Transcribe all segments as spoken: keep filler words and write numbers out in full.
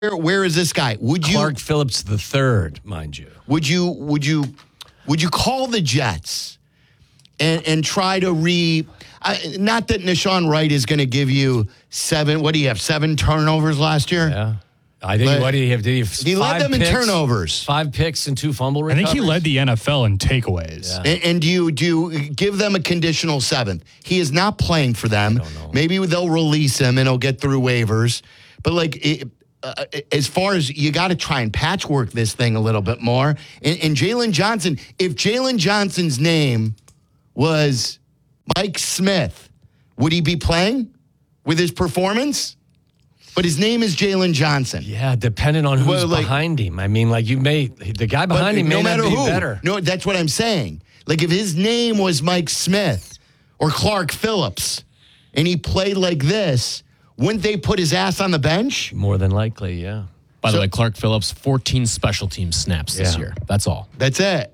where, where is this guy? Would you Clark Phillips the third, mind you? Would you would you would you call the Jets and and try to re? I, not that Nashawn Wright is going to give you seven. What do you have? Seven turnovers last year. Yeah. I think, But what did he have? Did he have he led five them in picks? turnovers. Five picks and two fumble I recoveries? think he led the N F L in takeaways. Yeah. And, and do you do you give them a conditional seventh? He is not playing for them. don't know. Maybe they'll release him and he'll get through waivers. But like, it, uh, as far as you got to try and patchwork this thing a little bit more. And, and Jalen Johnson, if Jalen Johnson's name was Mike Smith, would he be playing with his performance? But his name is Jalen Johnson. Yeah, depending on who's Well, like- behind him. I mean, like you may, the guy behind But him may no matter not be who. better. No, that's what I'm saying. Like if his name was Mike Smith or Clark Phillips and he played like this, wouldn't they put his ass on the bench? More than likely, yeah. By So- the way, Clark Phillips, fourteen special team snaps this Yeah. year. That's all. That's it.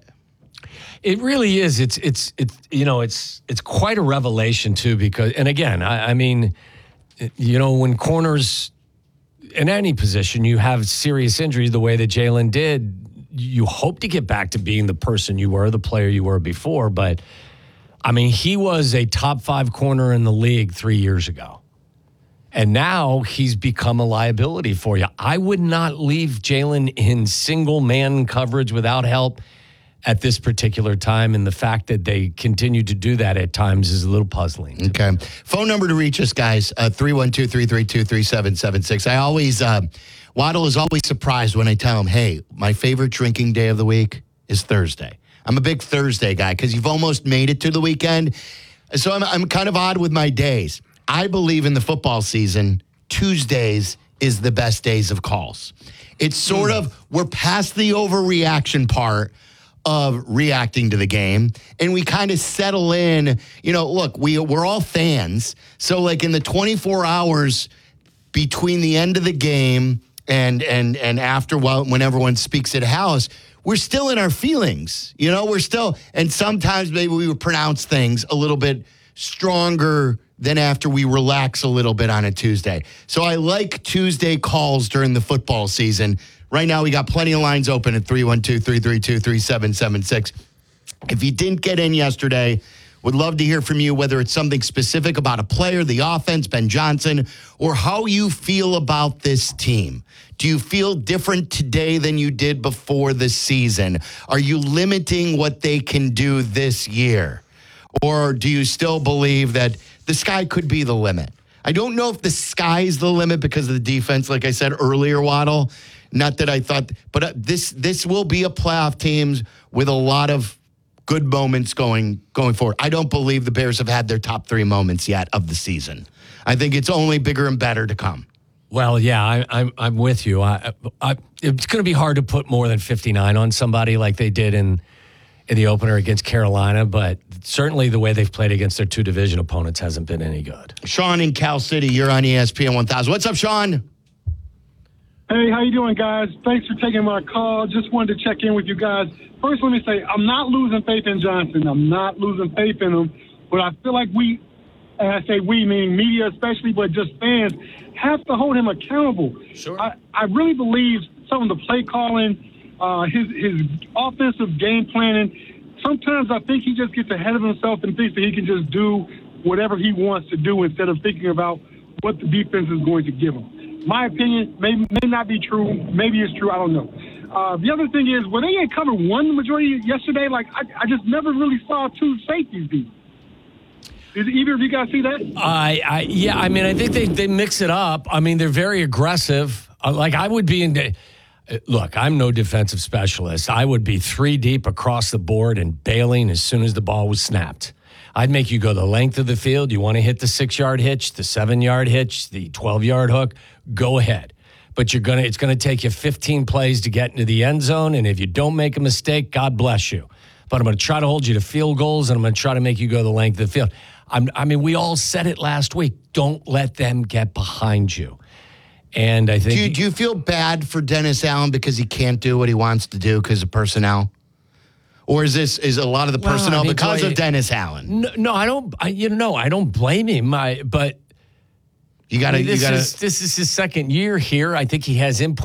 It really is. It's it's it's you know it's it's quite a revelation too because and again I, I mean, you know when corners in any position you have serious injuries the way that Jalen did, you hope to get back to being the person you were, the player you were before. But I mean, he was a top five corner in the league three years ago. And now he's become a liability for you. I would not leave Jalen in single man coverage without help at this particular time. And the fact that they continue to do that at times is a little puzzling. Okay. Phone number to reach us, guys, uh, three one two, three three two, three seven seven six. I always, uh, Waddle is always surprised when I tell him, hey, my favorite drinking day of the week is Thursday. I'm a big Thursday guy because you've almost made it to the weekend. So I'm, I'm kind of odd with my days. I believe in the football season, Tuesdays is the best days of calls. It's sort of, we're past the overreaction part of reacting to the game, and we kind of settle in. You know, look, we, we're all fans. So, like, in the twenty-four hours between the end of the game and and and after, well, when everyone speaks at house, we're still in our feelings. You know, we're still, and sometimes maybe we would pronounce things a little bit stronger than after we relax a little bit on a Tuesday. So I like Tuesday calls during the football season. Right now, we got plenty of lines open at three one two, three three two, three seven seven six. If you didn't get in yesterday, would love to hear from you, whether it's something specific about a player, the offense, Ben Johnson, or how you feel about this team. Do you feel different today than you did before the season? Are you limiting what they can do this year? Or do you still believe that the sky could be the limit? I don't know if the sky is the limit because of the defense, like I said earlier, Waddle. Not that I thought, but uh, this this will be a playoff team with a lot of good moments going going forward. I don't believe the Bears have had their top three moments yet of the season. I think it's only bigger and better to come. Well, yeah, I, I'm I'm with you. I, I, it's going to be hard to put more than fifty-nine on somebody like they did in in the opener against Carolina, but certainly the way they've played against their two division opponents hasn't been any good. Sean in Cal City, you're on E S P N one thousand. What's up, Sean? Hey, how you doing, guys? Thanks for taking my call. Just wanted to check in with you guys. First, let me say, I'm not losing faith in Johnson. I'm not losing faith in him. But I feel like we, and I say we, meaning media especially, but just fans, have to hold him accountable. Sure. I, I really believe some of the play calling, uh, his, his offensive game planning, sometimes I think he just gets ahead of himself and thinks that he can just do whatever he wants to do instead of thinking about what the defense is going to give him. My opinion may, may not be true. Maybe it's true. I don't know. Uh, the other thing is, were they in cover one the majority yesterday? Like, I, I just never really saw two safeties be. Did either of you guys see that? I, I yeah, I mean, I think they, they mix it up. I mean, they're very aggressive. Uh, like, I would be in the, uh, look, I'm no defensive specialist. I would be three deep across the board and bailing as soon as the ball was snapped. I'd make you go the length of the field. You want to hit the six-yard hitch, the seven-yard hitch, the twelve-yard hook, go ahead. But you're gonna it's gonna take you fifteen plays to get into the end zone, and if you don't make a mistake, God bless you. But I'm gonna try to hold you to field goals, and I'm gonna try to make you go the length of the field. I'm, I mean, we all said it last week. Don't let them get behind you. And I think Do you, do you feel bad for Dennis Allen because he can't do what he wants to do because of personnel? Or is this is a lot of the Well, personnel I mean, because Joy, of Dennis Allen? No, no I don't. I, you know, I don't blame him. I, but You got to. I mean, You this got is to. this is his second year here. I think he has input